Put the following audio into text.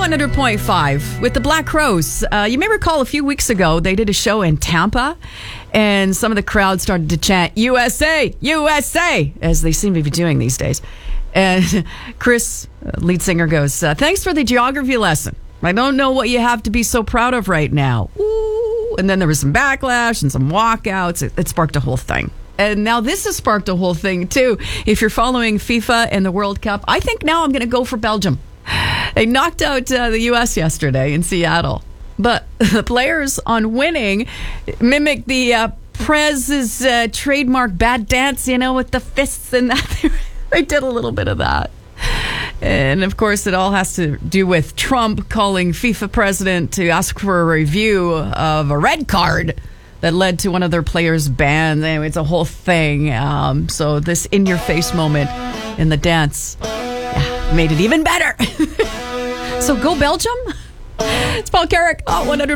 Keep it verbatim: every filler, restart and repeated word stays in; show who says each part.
Speaker 1: one hundred point five with the Black Crowes. Uh, you may recall a few weeks ago, they did a show in Tampa, and some of the crowd started to chant, U S A, U S A, as they seem to be doing these days. And Chris, lead singer, goes, uh, thanks for the geography lesson. I don't know what you have to be so proud of right now. Ooh. And then there was some backlash and some walkouts. It, it sparked a whole thing. And now this has sparked a whole thing, too. If you're following FIFA and the World Cup, I think now I'm going to go for Belgium. They knocked out uh, the U S yesterday in Seattle. But the players on winning mimicked the uh, Prez's uh, trademark bad dance, you know, with the fists and that. They did a little bit of that. And, of course, it all has to do with Trump calling FIFA president to ask for a review of a red card that led to one of their players' bans. Anyway, it's a whole thing. Um, so this in-your-face moment in the dance yeah, made it even better. So go Belgium. It's Paul Carrick, oh, one hundred.